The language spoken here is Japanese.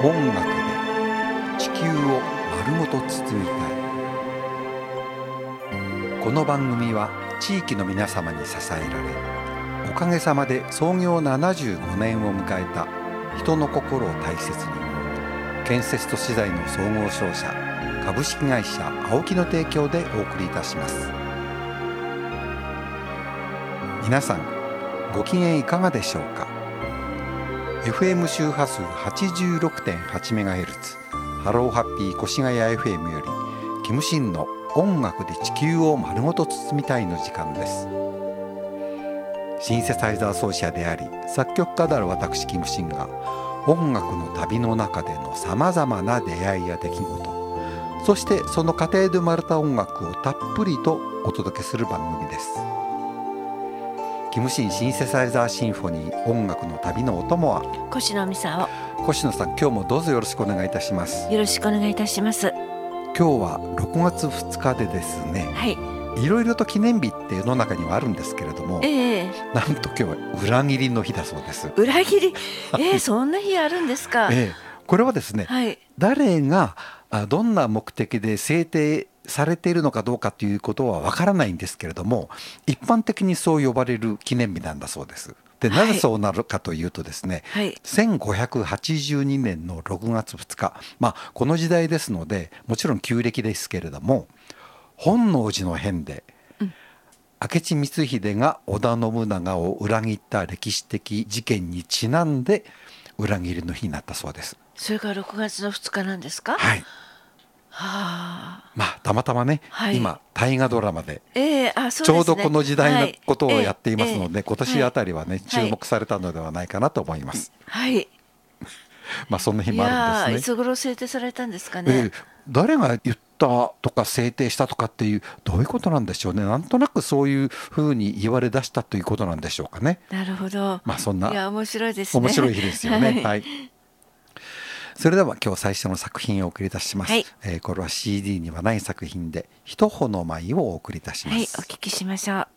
音楽で地球を丸ごと包みたい。この番組は地域の皆様に支えられ、おかげさまで創業75年を迎えた人の心を大切に、建設と資材の総合商社株式会社青木の提供でお送りいたします。皆さんご機嫌いかがでしょうか。 FM 周波数 86.8MHz ハローハッピー越谷 FM よりキムシンの音楽で地球を丸ごと包みたいの時間です。シンセサイザー奏者であり作曲家である私キムシンが音楽の旅の中でのさまざまな出会いや出来事、そしてその過程で生まれた音楽をたっぷりとお届けする番組です。キムシンシンセサイザーシンフォニー音楽の旅のお供は越野美沙越野さん、今日もどうぞよろしくお願いいたします。 よろしくお願いいたします。 今日は6月2日でですね、 はい、 いろいろと記念日って世の中にはあるんですけれども、なんと今日は裏切りの日だそうです。 裏切り、そんな日あるんですか。 これはですね、 はい、 誰がどんな目的で制定されているのかどうかということはわからないんですけれども、一般的にそう呼ばれる記念日なんだそうです。で、なぜそうなるかというとですね、1582年の6月2日、この時代ですのでもちろん旧暦ですけれども、本能寺の変で、明智光秀が織田信長を裏切った歴史的事件にちなんで裏切りの日になったそうです。 それが6月の2日なんですか。 はい。たまたまね、今大河ドラマで、ちょうどこの時代のことをやっていますので、今年あたりはね、注目されたのではないかなと思います。そんな日もあるんですね。 いつ頃制定されたんですかね。 誰が言ったとか制定したとかっていう、どういうことなんでしょうね。なんとなくそういうふうに言われ出したということなんでしょうかね。 なるほど。 そんな、 いや面白いですね。 面白い日ですよね。はい。それでは今日最初の作品をお送りいたします。これは CD にはない作品で、一穂の舞をお送りいたします。 お聞きしましょう。